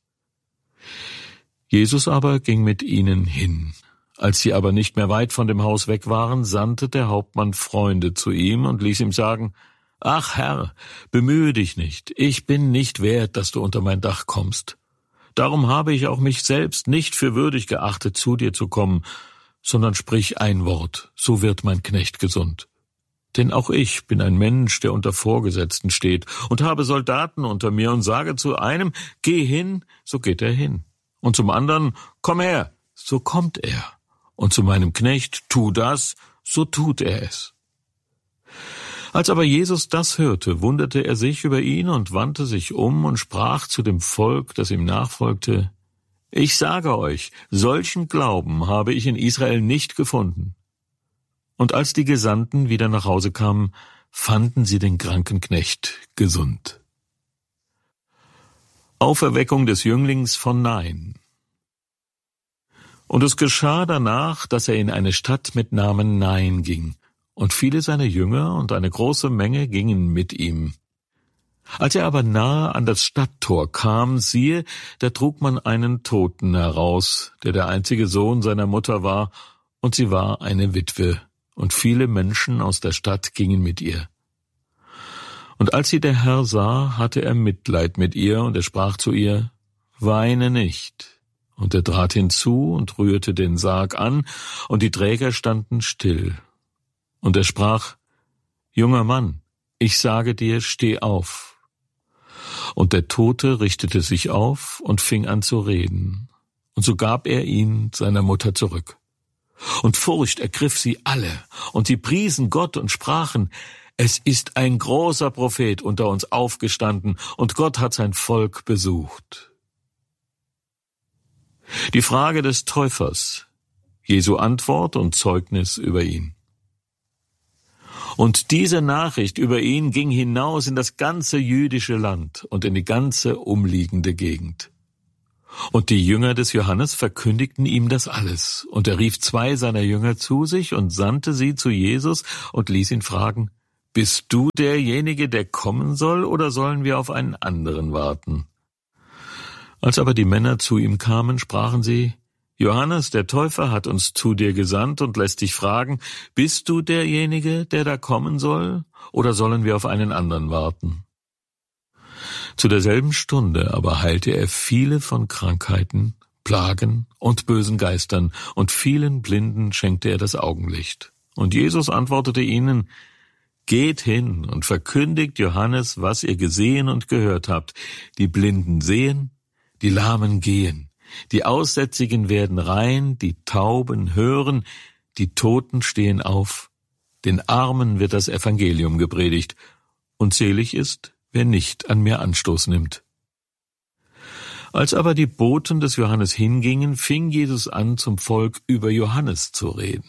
Jesus aber ging mit ihnen hin. Als sie aber nicht mehr weit von dem Haus weg waren, sandte der Hauptmann Freunde zu ihm und ließ ihm sagen: Ach Herr, bemühe dich nicht, ich bin nicht wert, dass du unter mein Dach kommst. Darum habe ich auch mich selbst nicht für würdig geachtet, zu dir zu kommen, sondern sprich ein Wort, so wird mein Knecht gesund. Denn auch ich bin ein Mensch, der unter Vorgesetzten steht und habe Soldaten unter mir und sage zu einem, geh hin, so geht er hin. Und zum anderen, komm her, so kommt er. Und zu meinem Knecht, tu das, so tut er es. Als aber Jesus das hörte, wunderte er sich über ihn und wandte sich um und sprach zu dem Volk, das ihm nachfolgte: Ich sage euch, solchen Glauben habe ich in Israel nicht gefunden. Und als die Gesandten wieder nach Hause kamen, fanden sie den kranken Knecht gesund. Auferweckung des Jünglings von Nain. Und es geschah danach, dass er in eine Stadt mit Namen Nain ging, und viele seiner Jünger und eine große Menge gingen mit ihm. Als er aber nahe an das Stadttor kam, siehe, da trug man einen Toten heraus, der der einzige Sohn seiner Mutter war, und sie war eine Witwe, und viele Menschen aus der Stadt gingen mit ihr. Und als sie der Herr sah, hatte er Mitleid mit ihr, und er sprach zu ihr: Weine nicht. Und er trat hinzu und rührte den Sarg an, und die Träger standen still. Und er sprach: Junger Mann, ich sage dir, steh auf. Und der Tote richtete sich auf und fing an zu reden. Und so gab er ihn seiner Mutter zurück. Und Furcht ergriff sie alle, und sie priesen Gott und sprachen: Es ist ein großer Prophet unter uns aufgestanden, und Gott hat sein Volk besucht. Die Frage des Täufers, Jesu Antwort und Zeugnis über ihn. Und diese Nachricht über ihn ging hinaus in das ganze jüdische Land und in die ganze umliegende Gegend. Und die Jünger des Johannes verkündigten ihm das alles. Und er rief zwei seiner Jünger zu sich und sandte sie zu Jesus und ließ ihn fragen: Bist du derjenige, der kommen soll, oder sollen wir auf einen anderen warten? Als aber die Männer zu ihm kamen, sprachen sie: Johannes, der Täufer, hat uns zu dir gesandt und lässt dich fragen: Bist du derjenige, der da kommen soll, oder sollen wir auf einen anderen warten? Zu derselben Stunde aber heilte er viele von Krankheiten, Plagen und bösen Geistern, und vielen Blinden schenkte er das Augenlicht. Und Jesus antwortete ihnen: Geht hin und verkündigt Johannes, was ihr gesehen und gehört habt. Die Blinden sehen, die Lahmen gehen, die Aussätzigen werden rein, die Tauben hören, die Toten stehen auf, den Armen wird das Evangelium gepredigt, und selig ist, wer nicht an mir Anstoß nimmt. Als aber die Boten des Johannes hingingen, fing Jesus an, zum Volk über Johannes zu reden.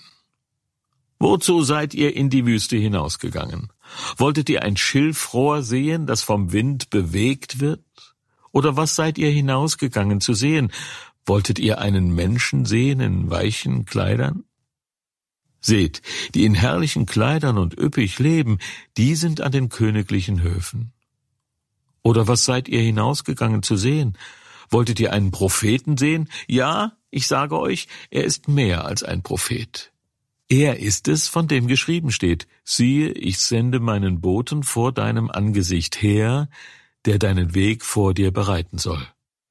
Wozu seid ihr in die Wüste hinausgegangen? Wolltet ihr ein Schilfrohr sehen, das vom Wind bewegt wird? Oder was seid ihr hinausgegangen zu sehen? Wolltet ihr einen Menschen sehen in weichen Kleidern? Seht, die in herrlichen Kleidern und üppig leben, die sind an den königlichen Höfen. Oder was seid ihr hinausgegangen zu sehen? Wolltet ihr einen Propheten sehen? Ja, ich sage euch, er ist mehr als ein Prophet. Er ist es, von dem geschrieben steht: Siehe, ich sende meinen Boten vor deinem Angesicht her, der deinen Weg vor dir bereiten soll.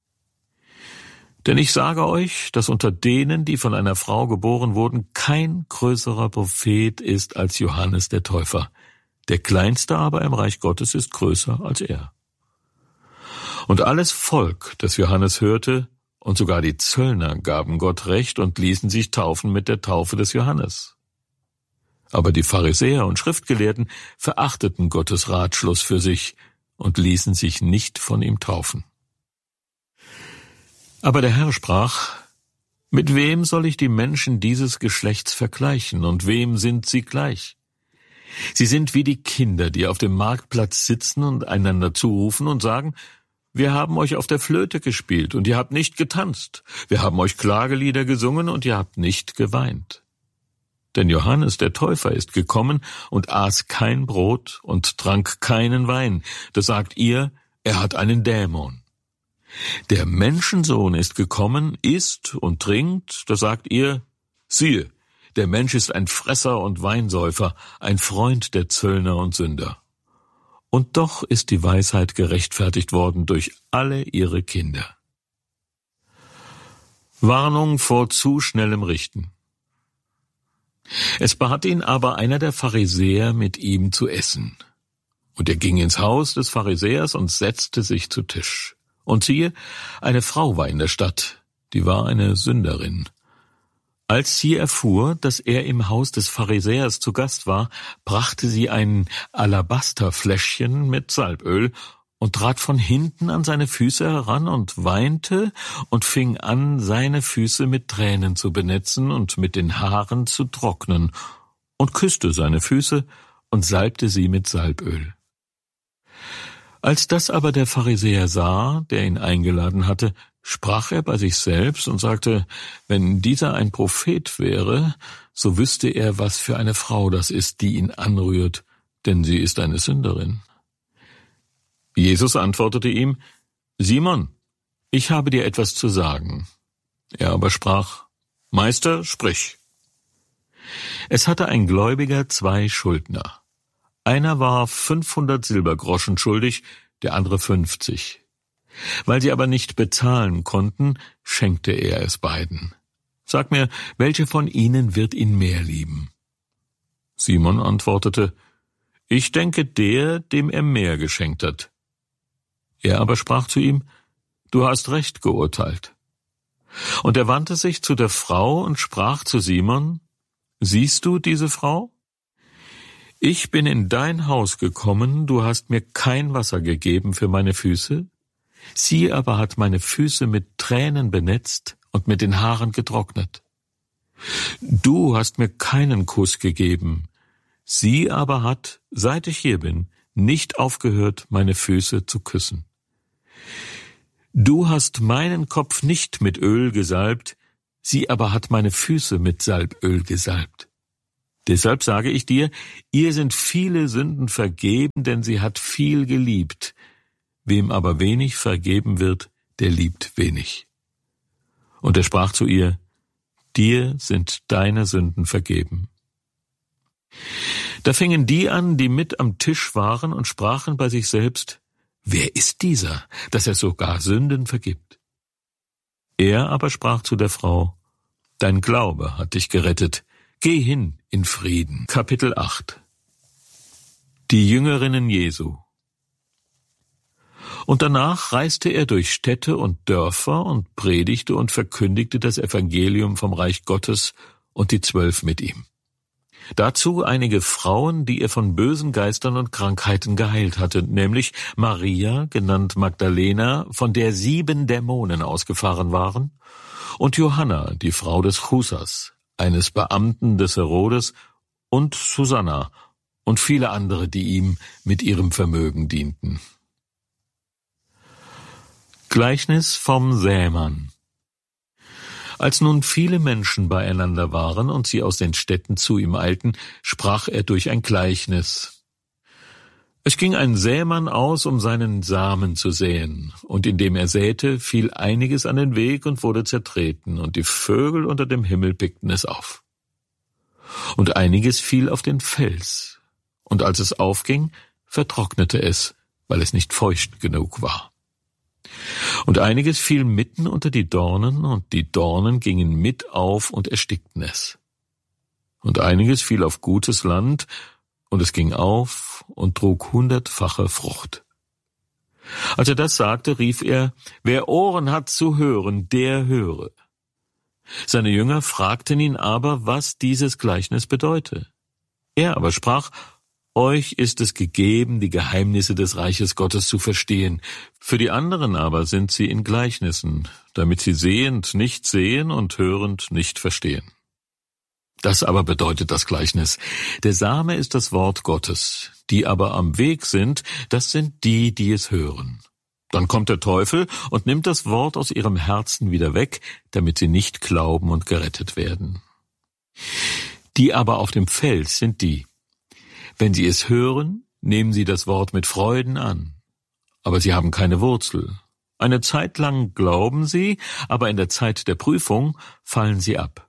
Denn ich sage euch, dass unter denen, die von einer Frau geboren wurden, kein größerer Prophet ist als Johannes der Täufer. Der Kleinste aber im Reich Gottes ist größer als er. Und alles Volk, das Johannes hörte, und sogar die Zöllner gaben Gott Recht und ließen sich taufen mit der Taufe des Johannes. Aber die Pharisäer und Schriftgelehrten verachteten Gottes Ratschluss für sich und ließen sich nicht von ihm taufen. Aber der Herr sprach: Mit wem soll ich die Menschen dieses Geschlechts vergleichen, und wem sind sie gleich? Sie sind wie die Kinder, die auf dem Marktplatz sitzen und einander zurufen und sagen: Wir haben euch auf der Flöte gespielt, und ihr habt nicht getanzt. Wir haben euch Klagelieder gesungen, und ihr habt nicht geweint. Denn Johannes der Täufer ist gekommen und aß kein Brot und trank keinen Wein. Da sagt ihr, er hat einen Dämon. Der Menschensohn ist gekommen, isst und trinkt. Da sagt ihr, siehe, der Mensch ist ein Fresser und Weinsäufer, ein Freund der Zöllner und Sünder. Und doch ist die Weisheit gerechtfertigt worden durch alle ihre Kinder. Warnung vor zu schnellem Richten. Es bat ihn aber einer der Pharisäer, mit ihm zu essen. Und er ging ins Haus des Pharisäers und setzte sich zu Tisch. Und siehe, eine Frau war in der Stadt, die war eine Sünderin. Als sie erfuhr, dass er im Haus des Pharisäers zu Gast war, brachte sie ein Alabasterfläschchen mit Salböl und trat von hinten an seine Füße heran und weinte und fing an, seine Füße mit Tränen zu benetzen und mit den Haaren zu trocknen und küsste seine Füße und salbte sie mit Salböl. Als das aber der Pharisäer sah, der ihn eingeladen hatte, sprach er bei sich selbst und sagte, wenn dieser ein Prophet wäre, so wüsste er, was für eine Frau das ist, die ihn anrührt, denn sie ist eine Sünderin. Jesus antwortete ihm, Simon, ich habe dir etwas zu sagen. Er aber sprach, Meister, sprich. Es hatte ein Gläubiger zwei Schuldner. Einer war fünfhundert Silbergroschen schuldig, der andere fünfzig. Weil sie aber nicht bezahlen konnten, schenkte er es beiden. Sag mir, welche von ihnen wird ihn mehr lieben? Simon antwortete, ich denke der, dem er mehr geschenkt hat. Er aber sprach zu ihm, du hast recht geurteilt. Und er wandte sich zu der Frau und sprach zu Simon, siehst du diese Frau? Ich bin in dein Haus gekommen, du hast mir kein Wasser gegeben für meine Füße, sie aber hat meine Füße mit Tränen benetzt und mit den Haaren getrocknet. Du hast mir keinen Kuss gegeben, Sie aber hat, seit ich hier bin, nicht aufgehört, meine Füße zu küssen. Du hast meinen Kopf nicht mit Öl gesalbt, sie aber hat meine Füße mit Salböl gesalbt. Deshalb sage ich dir, ihr sind viele Sünden vergeben, denn sie hat viel geliebt. Wem aber wenig vergeben wird, der liebt wenig. Und er sprach zu ihr, dir sind deine Sünden vergeben. Da fingen die an, die mit am Tisch waren, und sprachen bei sich selbst, wer ist dieser, dass er sogar Sünden vergibt? Er aber sprach zu der Frau, dein Glaube hat dich gerettet, geh hin in Frieden. Kapitel acht. Die Jüngerinnen Jesu. Und danach reiste er durch Städte und Dörfer und predigte und verkündigte das Evangelium vom Reich Gottes und die Zwölf mit ihm. Dazu einige Frauen, die er von bösen Geistern und Krankheiten geheilt hatte, nämlich Maria, genannt Magdalena, von der sieben Dämonen ausgefahren waren, und Johanna, die Frau des Chusas, eines Beamten des Herodes, und Susanna und viele andere, die ihm mit ihrem Vermögen dienten. Gleichnis vom Sämann. Als nun viele Menschen beieinander waren und sie aus den Städten zu ihm eilten, sprach er durch ein Gleichnis. Es ging ein Sämann aus, um seinen Samen zu säen, und indem er säte, fiel einiges an den Weg und wurde zertreten, und die Vögel unter dem Himmel pickten es auf. Und einiges fiel auf den Fels, und als es aufging, vertrocknete es, weil es nicht feucht genug war. Und einiges fiel mitten unter die Dornen, und die Dornen gingen mit auf und erstickten es. Und einiges fiel auf gutes Land, und es ging auf und trug hundertfache Frucht. Als er das sagte, rief er, wer Ohren hat zu hören, der höre. Seine Jünger fragten ihn aber, was dieses Gleichnis bedeute. Er aber sprach, euch ist es gegeben, die Geheimnisse des Reiches Gottes zu verstehen. Für die anderen aber sind sie in Gleichnissen, damit sie sehend nicht sehen und hörend nicht verstehen. Das aber bedeutet das Gleichnis. Der Same ist das Wort Gottes, die aber am Weg sind, das sind die, die es hören. Dann kommt der Teufel und nimmt das Wort aus ihrem Herzen wieder weg, damit sie nicht glauben und gerettet werden. Die aber auf dem Fels sind die. Wenn sie es hören, nehmen sie das Wort mit Freuden an. Aber sie haben keine Wurzel. Eine Zeit lang glauben sie, aber in der Zeit der Prüfung fallen sie ab.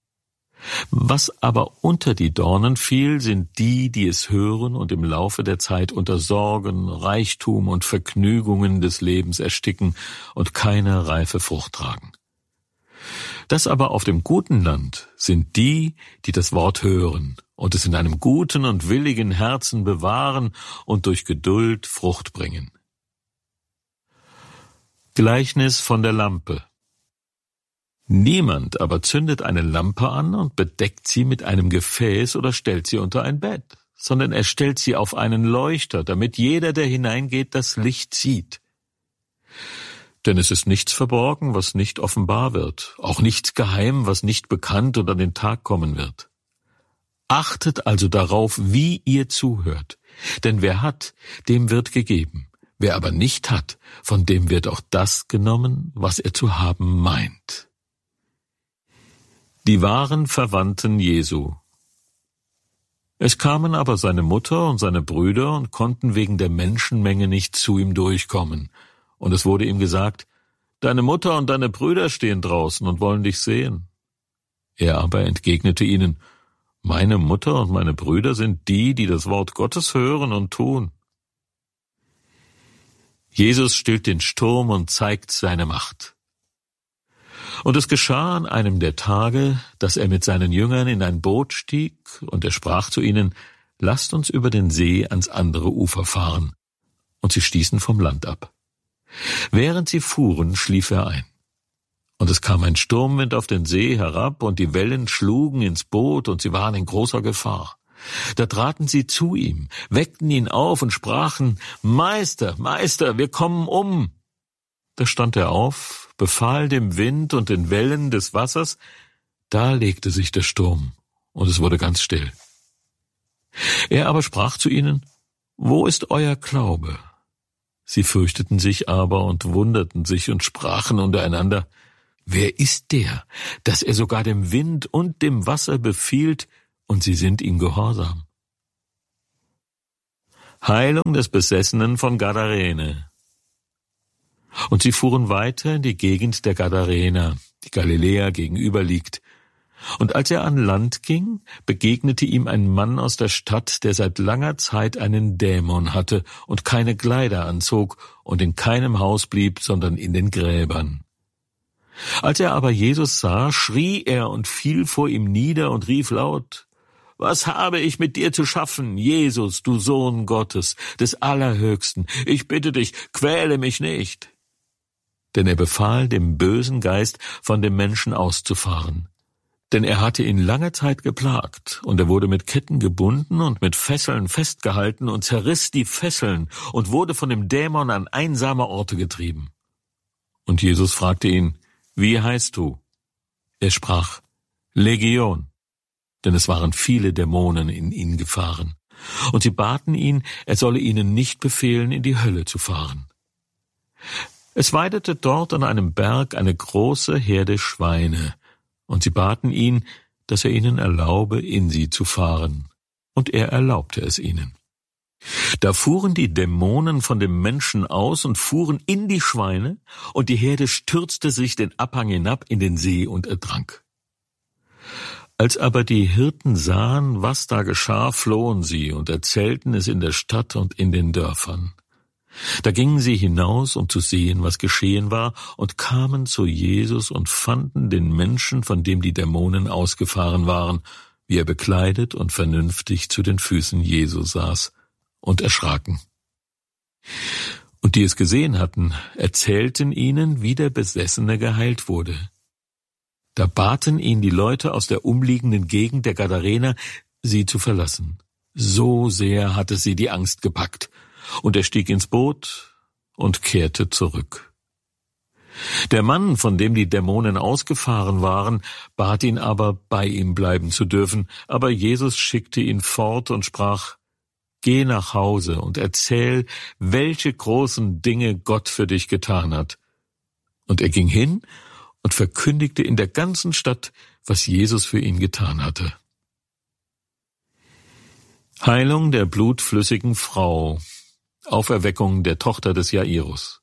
Was aber unter die Dornen fiel, sind die, die es hören und im Laufe der Zeit unter Sorgen, Reichtum und Vergnügungen des Lebens ersticken und keine reife Frucht tragen. Das aber auf dem guten Land sind die, die das Wort hören und es in einem guten und willigen Herzen bewahren und durch Geduld Frucht bringen. Gleichnis von der Lampe. Niemand aber zündet eine Lampe an und bedeckt sie mit einem Gefäß oder stellt sie unter ein Bett, sondern er stellt sie auf einen Leuchter, damit jeder, der hineingeht, das Licht sieht. Denn es ist nichts verborgen, was nicht offenbar wird, auch nichts geheim, was nicht bekannt und an den Tag kommen wird. Achtet also darauf, wie ihr zuhört, denn wer hat, dem wird gegeben, wer aber nicht hat, von dem wird auch das genommen, was er zu haben meint. Die wahren Verwandten Jesu. Es kamen aber seine Mutter und seine Brüder und konnten wegen der Menschenmenge nicht zu ihm durchkommen. Und es wurde ihm gesagt, deine Mutter und deine Brüder stehen draußen und wollen dich sehen. Er aber entgegnete ihnen, meine Mutter und meine Brüder sind die, die das Wort Gottes hören und tun. Jesus stillt den Sturm und zeigt seine Macht. Und es geschah an einem der Tage, dass er mit seinen Jüngern in ein Boot stieg, und er sprach zu ihnen, lasst uns über den See ans andere Ufer fahren. Und sie stießen vom Land ab. Während sie fuhren, schlief er ein. Und es kam ein Sturmwind auf den See herab, und die Wellen schlugen ins Boot, und sie waren in großer Gefahr. Da traten sie zu ihm, weckten ihn auf und sprachen, Meister, Meister, wir kommen um. Da stand er auf, befahl dem Wind und den Wellen des Wassers, da legte sich der Sturm, und es wurde ganz still. Er aber sprach zu ihnen: Wo ist euer Glaube? Sie fürchteten sich aber und wunderten sich und sprachen untereinander: Wer ist der, dass er sogar dem Wind und dem Wasser befiehlt, und sie sind ihm gehorsam? Heilung des Besessenen von Gadarene. Und sie fuhren weiter in die Gegend der Gadarener, die Galiläa gegenüber liegt. Und als er an Land ging, begegnete ihm ein Mann aus der Stadt, der seit langer Zeit einen Dämon hatte und keine Kleider anzog und in keinem Haus blieb, sondern in den Gräbern. Als er aber Jesus sah, schrie er und fiel vor ihm nieder und rief laut: Was habe ich mit dir zu schaffen, Jesus, du Sohn Gottes, des Allerhöchsten? Ich bitte dich, quäle mich nicht. Denn er befahl dem bösen Geist, von dem Menschen auszufahren. Denn er hatte ihn lange Zeit geplagt, und er wurde mit Ketten gebunden und mit Fesseln festgehalten und zerriss die Fesseln und wurde von dem Dämon an einsame Orte getrieben. Und Jesus fragte ihn: Wie heißt du? Er sprach: Legion, denn es waren viele Dämonen in ihn gefahren. Und sie baten ihn, er solle ihnen nicht befehlen, in die Hölle zu fahren. Es weidete dort an einem Berg eine große Herde Schweine, und sie baten ihn, dass er ihnen erlaube, in sie zu fahren. Und er erlaubte es ihnen. Da fuhren die Dämonen von dem Menschen aus und fuhren in die Schweine, und die Herde stürzte sich den Abhang hinab in den See und ertrank. Als aber die Hirten sahen, was da geschah, flohen sie und erzählten es in der Stadt und in den Dörfern. Da gingen sie hinaus, um zu sehen, was geschehen war, und kamen zu Jesus und fanden den Menschen, von dem die Dämonen ausgefahren waren, wie er bekleidet und vernünftig zu den Füßen Jesu saß, und erschraken. Und die es gesehen hatten, erzählten ihnen, wie der Besessene geheilt wurde. Da baten ihn die Leute aus der umliegenden Gegend der Gadarener, sie zu verlassen. So sehr hatte sie die Angst gepackt. Und er stieg ins Boot und kehrte zurück. Der Mann, von dem die Dämonen ausgefahren waren, bat ihn aber, bei ihm bleiben zu dürfen, aber Jesus schickte ihn fort und sprach: Geh nach Hause und erzähl, welche großen Dinge Gott für dich getan hat. Und er ging hin und verkündigte in der ganzen Stadt, was Jesus für ihn getan hatte. Heilung der blutflüssigen Frau. Auferweckung der Tochter des Jairus.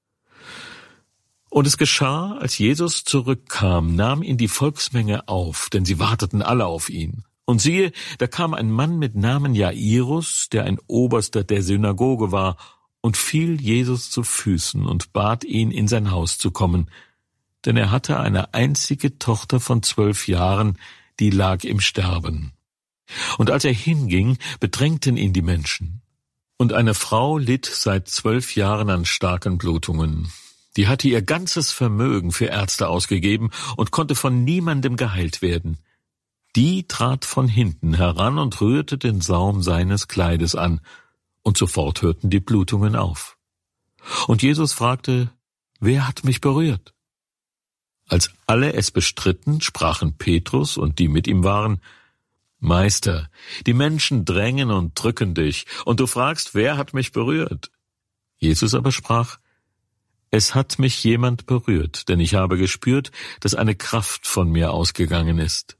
Und es geschah, als Jesus zurückkam, nahm ihn die Volksmenge auf, denn sie warteten alle auf ihn. Und siehe, da kam ein Mann mit Namen Jairus, der ein Oberster der Synagoge war, und fiel Jesus zu Füßen und bat ihn, in sein Haus zu kommen, denn er hatte eine einzige Tochter von zwölf Jahren, die lag im Sterben. Und als er hinging, bedrängten ihn die Menschen. Und eine Frau litt seit zwölf Jahren an starken Blutungen. Die hatte ihr ganzes Vermögen für Ärzte ausgegeben und konnte von niemandem geheilt werden. Die trat von hinten heran und rührte den Saum seines Kleides an, und sofort hörten die Blutungen auf. Und Jesus fragte: Wer hat mich berührt? Als alle es bestritten, sprachen Petrus und die mit ihm waren: Meister, die Menschen drängen und drücken dich, und du fragst, wer hat mich berührt? Jesus aber sprach: Es hat mich jemand berührt, denn ich habe gespürt, dass eine Kraft von mir ausgegangen ist.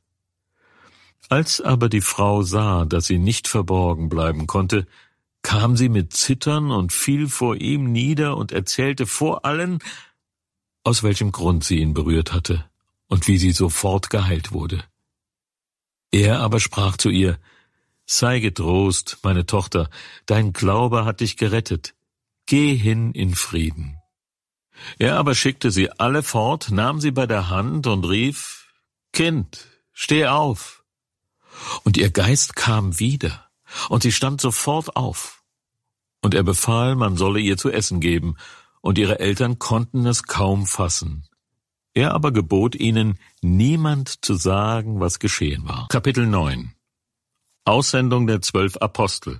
Als aber die Frau sah, dass sie nicht verborgen bleiben konnte, kam sie mit Zittern und fiel vor ihm nieder und erzählte vor allen, aus welchem Grund sie ihn berührt hatte und wie sie sofort geheilt wurde. Er aber sprach zu ihr: Sei getrost, meine Tochter, dein Glaube hat dich gerettet. Geh hin in Frieden. Er aber schickte sie alle fort, nahm sie bei der Hand und rief: Kind, steh auf. Und ihr Geist kam wieder, und sie stand sofort auf. Und er befahl, man solle ihr zu essen geben, und ihre Eltern konnten es kaum fassen. Er aber gebot ihnen, niemand zu sagen, was geschehen war. Kapitel neun. Aussendung der zwölf Apostel.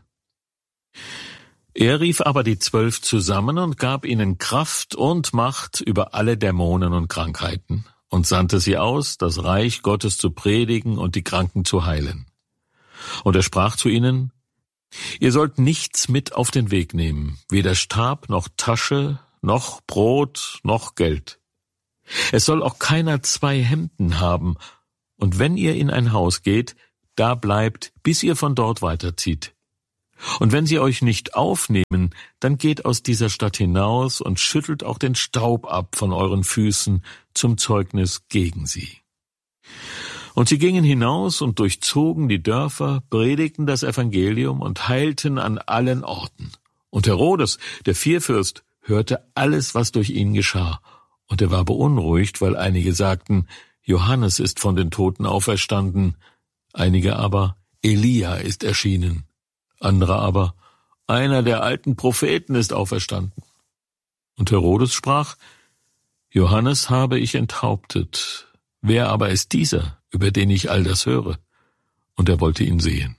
Er rief aber die Zwölf zusammen und gab ihnen Kraft und Macht über alle Dämonen und Krankheiten und sandte sie aus, das Reich Gottes zu predigen und die Kranken zu heilen. Und er sprach zu ihnen: Ihr sollt nichts mit auf den Weg nehmen, weder Stab noch Tasche, noch Brot, noch Geld. Es soll auch keiner zwei Hemden haben, und wenn ihr in ein Haus geht, da bleibt, bis ihr von dort weiterzieht. Und wenn sie euch nicht aufnehmen, dann geht aus dieser Stadt hinaus und schüttelt auch den Staub ab von euren Füßen zum Zeugnis gegen sie. Und sie gingen hinaus und durchzogen die Dörfer, predigten das Evangelium und heilten an allen Orten. Und Herodes, der Vierfürst, hörte alles, was durch ihn geschah. Und er war beunruhigt, weil einige sagten, Johannes ist von den Toten auferstanden, einige aber, Elia ist erschienen, andere aber, einer der alten Propheten ist auferstanden. Und Herodes sprach, Johannes habe ich enthauptet, wer aber ist dieser, über den ich all das höre? Und er wollte ihn sehen.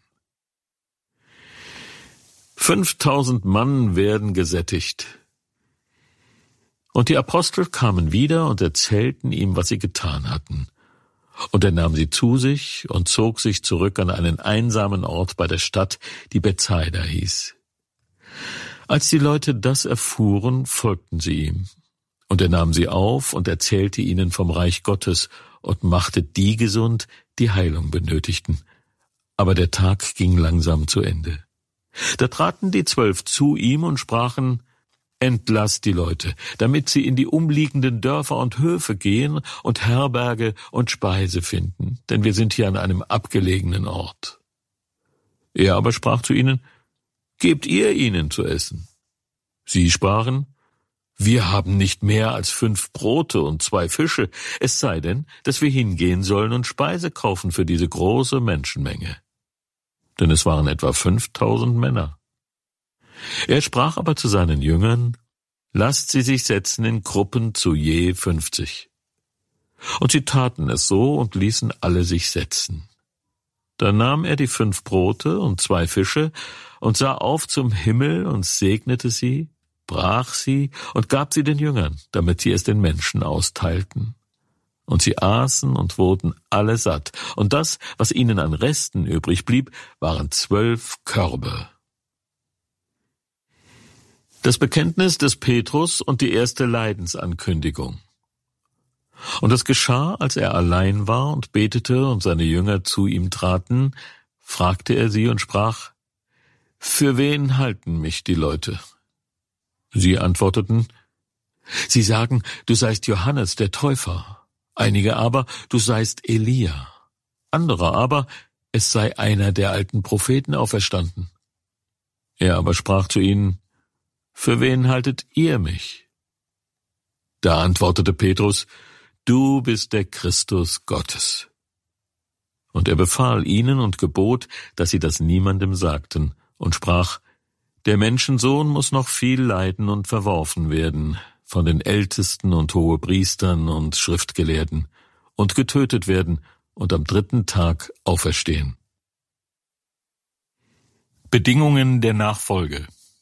Fünftausend Mann werden gesättigt. Und die Apostel kamen wieder und erzählten ihm, was sie getan hatten. Und er nahm sie zu sich und zog sich zurück an einen einsamen Ort bei der Stadt, die Bethsaida hieß. Als die Leute das erfuhren, folgten sie ihm. Und er nahm sie auf und erzählte ihnen vom Reich Gottes und machte die gesund, die Heilung benötigten. Aber der Tag ging langsam zu Ende. Da traten die Zwölf zu ihm und sprachen, Entlasst die Leute, damit sie in die umliegenden Dörfer und Höfe gehen und Herberge und Speise finden, denn wir sind hier an einem abgelegenen Ort. Er aber sprach zu ihnen, Gebt ihr ihnen zu essen. Sie sprachen, Wir haben nicht mehr als fünf Brote und zwei Fische, es sei denn, dass wir hingehen sollen und Speise kaufen für diese große Menschenmenge. Denn es waren etwa fünftausend Männer. Er sprach aber zu seinen Jüngern, Lasst sie sich setzen in Gruppen zu je fünfzig. Und sie taten es so und ließen alle sich setzen. Da nahm er die fünf Brote und zwei Fische und sah auf zum Himmel und segnete sie, brach sie und gab sie den Jüngern, damit sie es den Menschen austeilten. Und sie aßen und wurden alle satt, und das, was ihnen an Resten übrig blieb, waren zwölf Körbe. Das Bekenntnis des Petrus und die erste Leidensankündigung. Und es geschah, als er allein war und betete und seine Jünger zu ihm traten, fragte er sie und sprach, Für wen halten mich die Leute? Sie antworteten, Sie sagen, du seist Johannes der Täufer, einige aber, du seist Elia, andere aber, es sei einer der alten Propheten auferstanden. Er aber sprach zu ihnen, Für wen haltet ihr mich? Da antwortete Petrus, Du bist der Christus Gottes. Und er befahl ihnen und gebot, dass sie das niemandem sagten, und sprach, Der Menschensohn muss noch viel leiden und verworfen werden von den Ältesten und Hohepriestern und Schriftgelehrten und getötet werden und am dritten Tag auferstehen. Bedingungen der Nachfolge.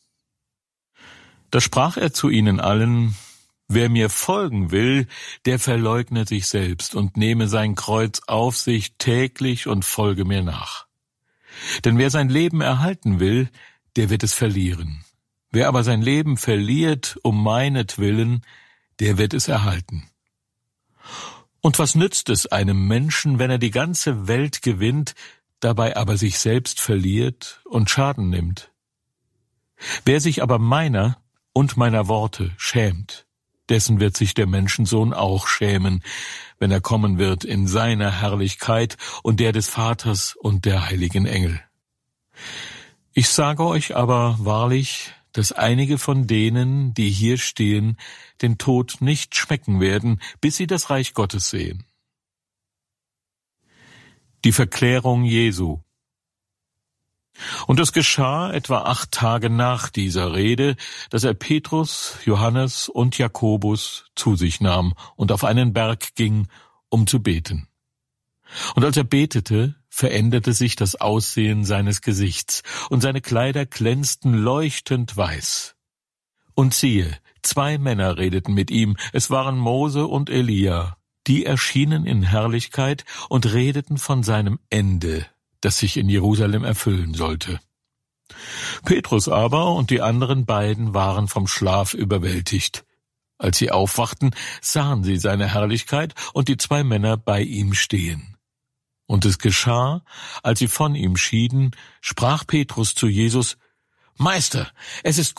Da sprach er zu ihnen allen, Wer mir folgen will, der verleugne sich selbst und nehme sein Kreuz auf sich täglich und folge mir nach. Denn wer sein Leben erhalten will, der wird es verlieren. Wer aber sein Leben verliert um meinetwillen, der wird es erhalten. Und was nützt es einem Menschen, wenn er die ganze Welt gewinnt, dabei aber sich selbst verliert und Schaden nimmt? Wer sich aber meiner und meiner Worte schämt, dessen wird sich der Menschensohn auch schämen, wenn er kommen wird in seiner Herrlichkeit und der des Vaters und der heiligen Engel. Ich sage euch aber wahrlich, dass einige von denen, die hier stehen, den Tod nicht schmecken werden, bis sie das Reich Gottes sehen. Die Verklärung Jesu. Und es geschah etwa acht Tage nach dieser Rede, dass er Petrus, Johannes und Jakobus zu sich nahm und auf einen Berg ging, um zu beten. Und als er betete, veränderte sich das Aussehen seines Gesichts, und seine Kleider glänzten leuchtend weiß. Und siehe, zwei Männer redeten mit ihm, es waren Mose und Elia, die erschienen in Herrlichkeit und redeten von seinem Ende, das sich in Jerusalem erfüllen sollte. Petrus aber und die anderen beiden waren vom Schlaf überwältigt. Als sie aufwachten, sahen sie seine Herrlichkeit und die zwei Männer bei ihm stehen. Und es geschah, als sie von ihm schieden, sprach Petrus zu Jesus: Meister, es ist